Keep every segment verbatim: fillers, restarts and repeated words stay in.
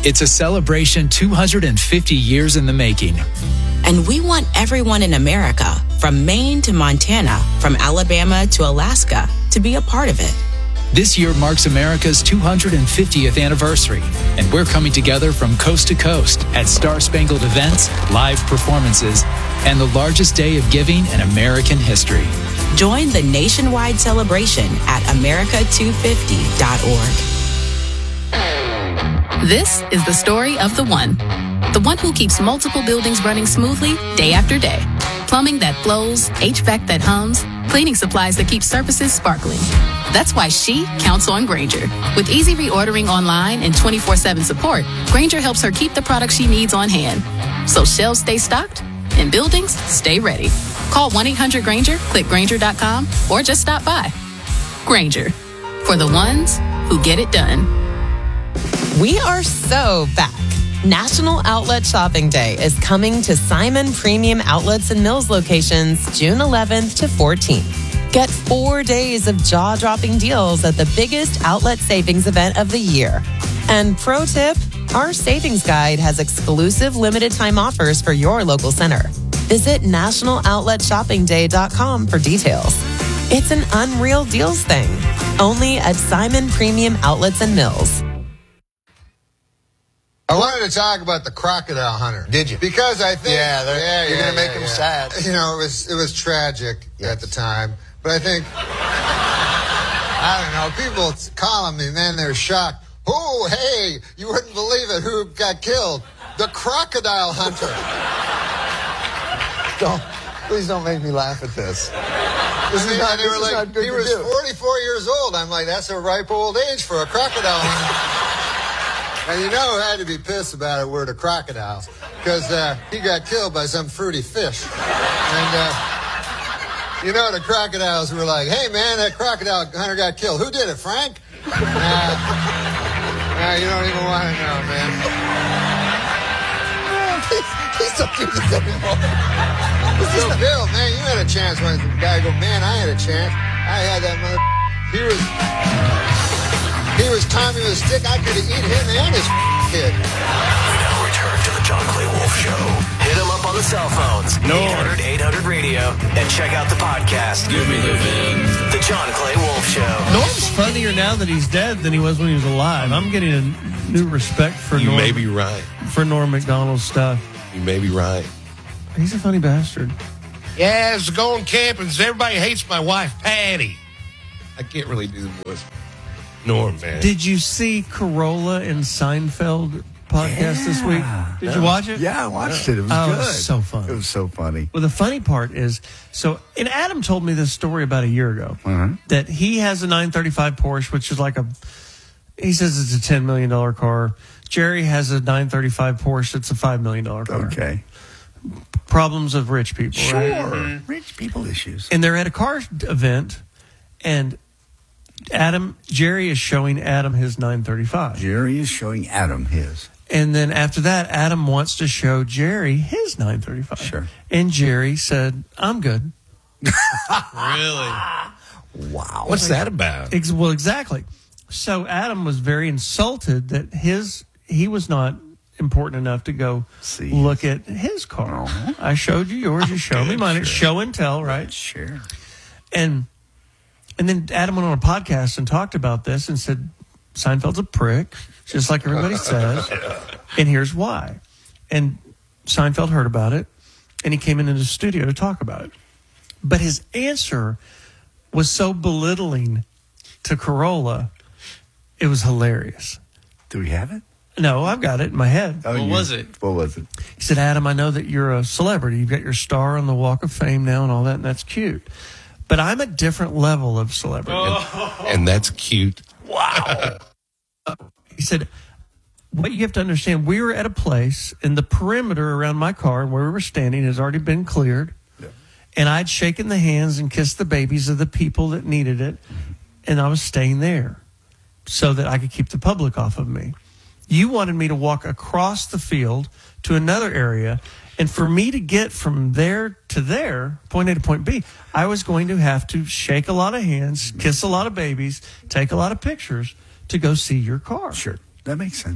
It's a celebration two hundred fifty years in the making. And we want everyone in America, from Maine to Montana, from Alabama to Alaska, to be a part of it. This year marks America's two hundred fiftieth anniversary, and we're coming together from coast to coast at Star-Spangled events, live performances, and the largest day of giving in American history. Join the nationwide celebration at america two fifty dot org. This is the story of the one. The one who keeps multiple buildings running smoothly day after day. Plumbing that flows, H V A C that hums, cleaning supplies that keep surfaces sparkling. That's why she counts on Grainger. With easy reordering online and twenty-four seven support, Grainger helps her keep the products she needs on hand. So shelves stay stocked and buildings stay ready. Call one eight hundred Grainger, click Grainger dot com, or just stop by. Grainger, for the ones who get it done. We are so back. National Outlet Shopping Day is coming to Simon Premium Outlets and Mills locations June eleventh to fourteenth. Get four days of jaw-dropping deals at the biggest outlet savings event of the year. And pro tip, our savings guide has exclusive limited time offers for your local center. Visit national outlet shopping day dot com for details. It's an unreal deals thing, only at Simon Premium Outlets and Mills. I wanted to talk about the crocodile hunter. Did you? Because I think yeah, yeah, you're yeah, gonna make yeah, him yeah. sad. You know, it was it was tragic yes. at the time, but I think I don't know. People call me, and then they're shocked. Oh, hey, you wouldn't believe it. Who got killed? The crocodile hunter. Don't please don't make me laugh at this. This I is mean, not, they this were is like, not good he to was do. forty-four years old. I'm like, that's a ripe old age for a crocodile hunter. And you know who had to be pissed about it were the crocodiles, because uh, he got killed by some fruity fish. And, uh, you know, the crocodiles were like, hey, man, that crocodile hunter got killed. Who did it, Frank? Nah, nah, you don't even want to know, man. please, please don't do this anymore. So, Bill, man, you had a chance when the guy go, man, I had a chance. I had that mother... He was... He was Tommy with a stick. I could have eaten him and his kid. We now return to the John Clay Wolf Show. Hit him up on the cell phones. eight hundred eight hundred radio. And check out the podcast. Give me the VIN. The John Clay Wolf Show. Norm's funnier now that he's dead than he was when he was alive. I'm getting a new respect for You Norm. may be right. For Norm Macdonald's stuff. You may be right. He's a funny bastard. Yeah, it's going camping. Everybody hates my wife, Patty. I can't really do the voice. Norm, man. Did you see Corolla and Seinfeld podcast yeah. this week? Did no. you watch it? Yeah, I watched it. It was oh, good. It was so fun. It was so funny. Well, the funny part is, so, and Adam told me this story about a year ago, uh-huh. that he has a nine thirty-five Porsche, which is like a, he says it's a ten million dollars car. Jerry has a nine thirty-five Porsche. It's a five million dollars car. Okay. Problems of rich people, sure. right? Mm-hmm. Rich people issues. And they're at a car event, and Adam, Jerry is showing Adam his nine thirty-five. Jerry is showing Adam his. And then after that, Adam wants to show Jerry his nine thirty-five. Sure. And Jerry said, I'm good. Really? Wow. What's that about? Ex- well, exactly. So Adam was very insulted that his he was not important enough to go See. look at his car. Oh. I showed you yours. You showed me mine. Sure. It's show and tell, right? Sure. And and then Adam went on a podcast and talked about this and said, Seinfeld's a prick, just like everybody says. And here's why. And Seinfeld heard about it, and he came into the studio to talk about it. But his answer was so belittling to Corolla, it was hilarious. Do we have it? No, I've got it in my head. Oh, what you, was it? What was it? He said, Adam, I know that you're a celebrity. You've got your star on the Walk of Fame now and all that, and that's cute. But I'm a different level of celebrity. Oh. And that's cute. Wow. uh, he said, what you have to understand, we were at a place, and the perimeter around my car where we were standing has already been cleared. Yeah. And I'd shaken the hands and kissed the babies of the people that needed it. And I was staying there so that I could keep the public off of me. You wanted me to walk across the field to another area. And for me to get from there to there, point A to point B, I was going to have to shake a lot of hands, kiss a lot of babies, take a lot of pictures to go see your car. Sure. That makes sense.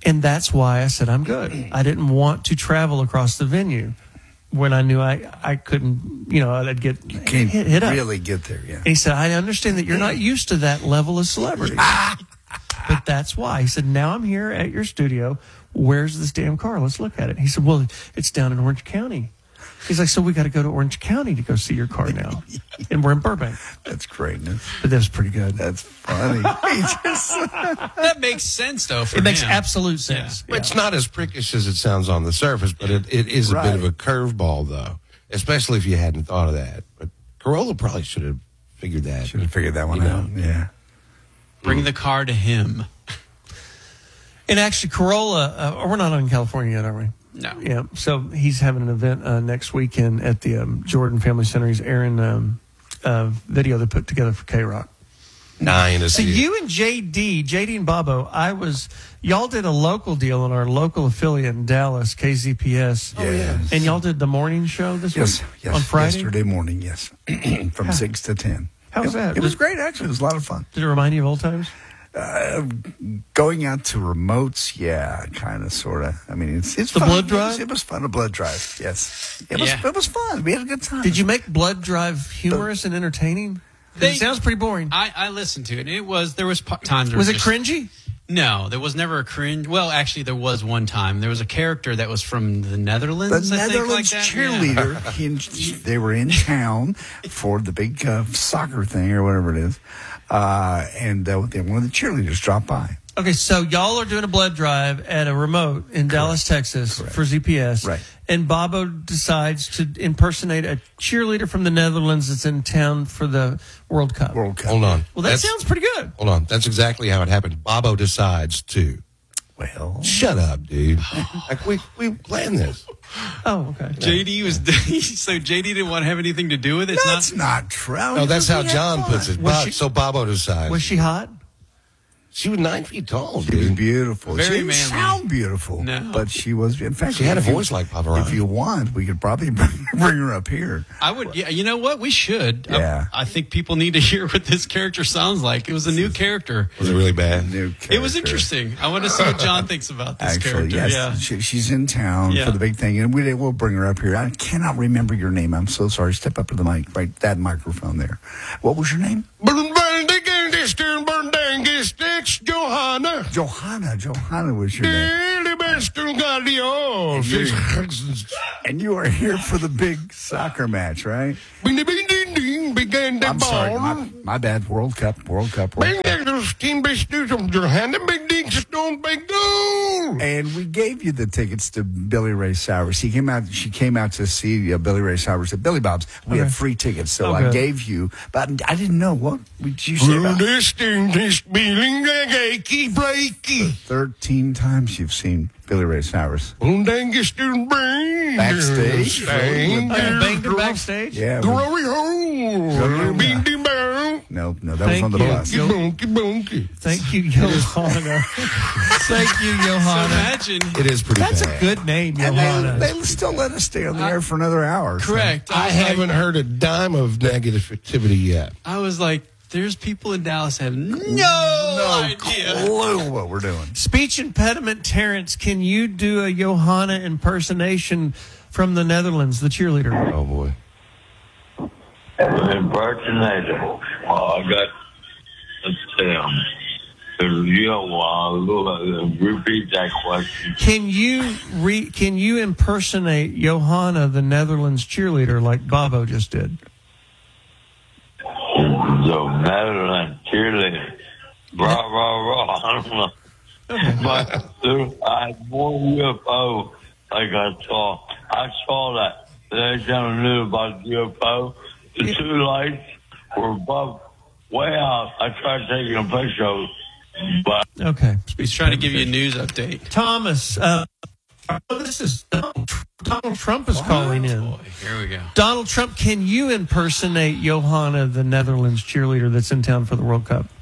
And that's why I said I'm good. I didn't want to travel across the venue when I knew I, I couldn't, you know, I'd get You can't hit, hit up. really get there, yeah. And he said, I understand that you're not used to that level of celebrity. But that's why. He said, now I'm here at your studio. Where's this damn car? Let's look at it. He said, well, it's down in Orange County. He's like, so we got to go to Orange County to go see your car now. And we're in Burbank. That's greatness. But that was pretty good. That's funny. He just- That makes sense, though, for It makes him. absolute sense. Yeah. It's not as prickish as it sounds on the surface, but it, it is a Right. bit of a curveball, though, especially if you hadn't thought of that. But Corolla probably should have figured that. Should have figured that one You know. out. Yeah. Bring the car to him. And actually, Corolla, uh, we're not in California yet, are we? No. Yeah. So he's having an event uh, next weekend at the um, Jordan Family Center. He's airing um, a video they put together for K-Rock. Nine is So you and J D, J D and Bobo, I was, y'all did a local deal on our local affiliate in Dallas, K Z P S. Oh, yes. And y'all did the morning show this Yes, week? yes. On Friday? Yesterday morning, yes. From six to ten. How was It- that? It was Did- great, actually. It was a lot of fun. Did it remind you of old times? Uh, going out to remotes, yeah, kind of, sort of. I mean, it's it's The fun. blood It was- drive? It was fun. A blood drive, yes. It was Yeah. it was fun. We had a good time. Did you make Blood Drive humorous and entertaining? 'Cause They- it sounds pretty boring. I, I listened to it. It was there was po- times. Where Was it just- cringy? No, there was never a cringe. Well, actually, there was one time. There was a character that was from the The Netherlands. I think, Netherlands like that. Yeah. cheerleader. He, they were in town for the big uh, soccer thing or whatever it is, uh, and uh, they- one of the cheerleaders dropped by. Okay, so y'all are doing a blood drive at a remote in Dallas, Texas Correct. for Z P S. Right. And Bobo decides to impersonate a cheerleader from the Netherlands that's in town for the World Cup. World Cup. Hold on. Well, that That's- sounds pretty good. Hold on. That's exactly how it happened. Bobo decides to. Well, Shut up, dude. Like, we, we planned this. Oh, okay. J D was so J D didn't want to have anything to do with it. It's that's not. not true. No, that's how We had John fun. puts it. Was Bob- she- so Bobo decides. Was she hot? She was nine feet tall, She was dude. beautiful. Very she didn't manly. sound beautiful, No. but she was. In fact, She had a if you- voice like Pavarotti. If you want, we could probably bring, bring her up here. I would. Yeah, you know what? We should. Yeah. I, I think people need to hear what this character sounds like. It was a new character. Was it really bad? New It was character. interesting. I want to see what John thinks about this Actually, character. yes, Yeah. she, she's in town Yeah. for the big thing, and we we'll bring her up here. I cannot remember your name. I'm so sorry. Step up to the mic, right? That microphone there. What was your name? Johanna. Johanna. Johanna was your name. And you are here for the big soccer match, right? I'm sorry. My, my bad. World Cup. World Cup. World Cup. And we gave you the tickets to Billy Ray Cyrus. He came out. She came out to see uh, Billy Ray Cyrus at Billy Bob's. We Okay. had free tickets, so Oh, I good. gave you. But I didn't know what did you say about thirteen times you've seen Billy Ray Cyrus backstage. Oh, you banged her backstage? Yeah. we- Glory hole. Bing, ding, bang. No, no, that Thank was on the you. bus. Yo- Bonky, bonky. Thank you, Johanna. Thank you, So Johanna. imagine. It is pretty That's bad. a good name, And Johanna. they, they still let us stay on the air for another hour. so- Correct. I was like- haven't heard a dime of negativity yet. I was like, there's people in Dallas have no, No idea. clue what we're doing. Speech impediment Terrence, can you do a Johanna impersonation from the Netherlands, the cheerleader? Oh, boy. Impersonator. Oh, I got. Let's see. Um, you know, uh, repeat that question. Can you re, can you impersonate Johanna, the Netherlands cheerleader, like Bobo just did? The Netherlands cheerleader. Rah, rah, rah. I don't know. But there, I had one U F O like I saw. I saw that. They never knew about the U F O. The two lights were above, way out. I tried taking a picture of it, but Okay. He's trying to give you a news update. Thomas, uh, oh, this is Donald, Donald Trump is calling in. Boy, here we go. Donald Trump, can you impersonate Johanna, the Netherlands cheerleader that's in town for the World Cup?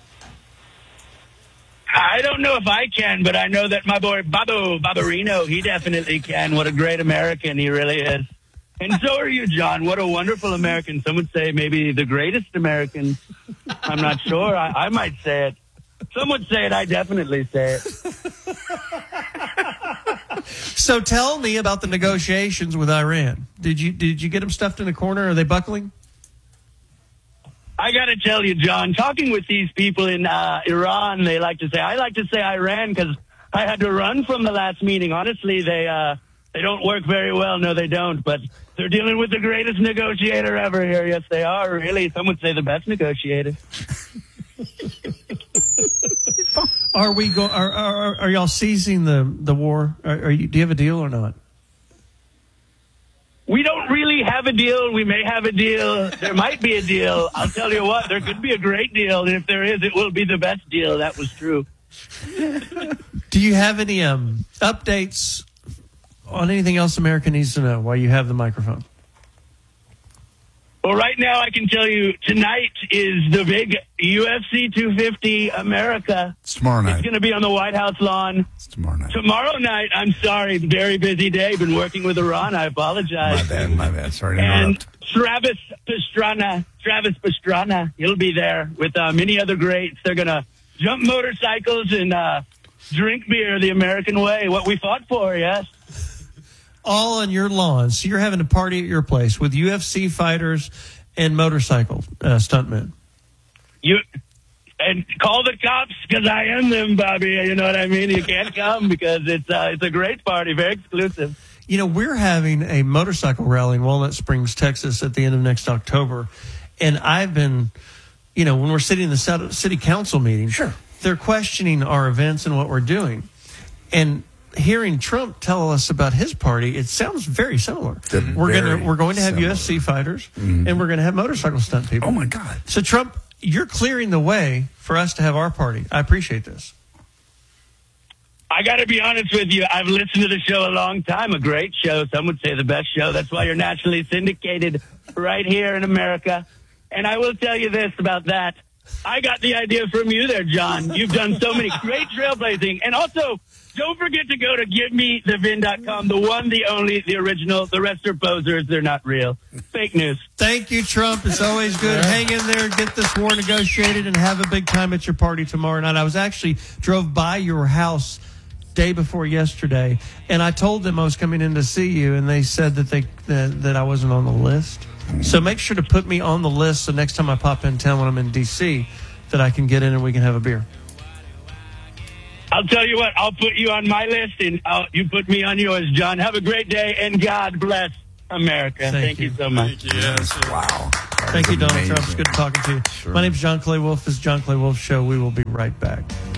I don't know if I can, but I know that my boy Bobo Barbarino, he definitely can. What a great American he really is. And so are you, John. What a wonderful American. Some would say maybe the greatest American. I'm not sure. I, I might say it. Some would say it. I definitely say it. So tell me about the negotiations with Iran. Did you did you get them stuffed in a corner? Are they buckling? I got to tell you, John, talking with these people in uh, Iran, they like to say, I like to say Iran because I had to run from the last meeting. Honestly, they uh, they don't work very well. No, they don't. But they're dealing with the greatest negotiator ever here. Yes, they are. Really, some would say the best negotiator. Are we go? Are, are are y'all seizing the the war? Are, are you? Do you have a deal or not? We don't really have a deal. We may have a deal. There might be a deal. I'll tell you what, there could be a great deal. And if there is, it will be the best deal. That was true. Do you have any um, updates on anything else America needs to know while you have the microphone? Well, right now I can tell you tonight is the big U F C two fifty America. It's tomorrow night. It's going to be on the White House lawn. It's tomorrow night. Tomorrow night, I'm sorry, very busy day. Been working with Iran. I apologize. My bad, my bad. Sorry to And interrupt. Travis Pastrana, Travis Pastrana, he'll be there with uh, many other greats. They're going to jump motorcycles and uh, drink beer the American way, what we fought for, yes. All on your lawn. So you're having a party at your place with U F C fighters and motorcycle uh, stuntmen. You and call the cops because I am them, Bobby. You know what I mean? You can't come because it's uh, it's a great party, very exclusive. You know, we're having a motorcycle rally in Walnut Springs, Texas at the end of next October. And I've been, you know, when we're sitting in the city council meeting, sure, they're questioning our events and what we're doing. And hearing Trump tell us about his party, it sounds very similar. They're we're very gonna we're going to have similar. U F C fighters, Mhm. and we're going to have motorcycle stunt people. Oh my God! So Trump, you're clearing the way for us to have our party. I appreciate this. I got to be honest with you. I've listened to the show a long time. A great show. Some would say the best show. That's why you're nationally syndicated right here in America. And I will tell you this about that. I got the idea from you there, John. You've done so many great trailblazing. And also, don't forget to go to give me the vin dot com. The one, the only, the original. The rest are posers. They're not real. Fake news. Thank you, Trump. It's always good. Hang in there, get this war negotiated, and have a big time at your party tomorrow night. I was actually drove by your house day before yesterday, and I told them I was coming in to see you, and they said that they that, that I wasn't on the list. So make sure to put me on the list so next time I pop in town when I'm in D C that I can get in and we can have a beer. I'll tell you what, I'll put you on my list, and I'll, you put me on yours, John. Have a great day, and God bless America. Thank Thank, you. you. so much. Yes. Wow. Thank you, Donald amazing. Trump. It's good talking to you. My name's John Clay Wolf. This is John Clay Wolf Show. We will be right back.